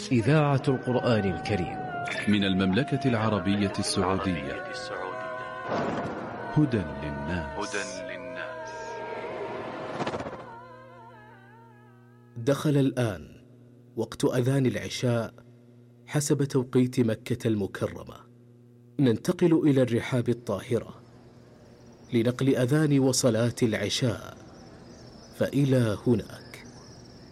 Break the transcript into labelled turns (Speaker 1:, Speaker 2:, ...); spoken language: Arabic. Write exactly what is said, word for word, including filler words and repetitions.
Speaker 1: إذاعة القرآن الكريم
Speaker 2: من المملكة العربية السعودية. هدى للناس.
Speaker 3: دخل الآن وقت أذان العشاء حسب توقيت مكة المكرمة. ننتقل إلى الرحاب الطاهرة لنقل أذان وصلاة العشاء، فإلى هنا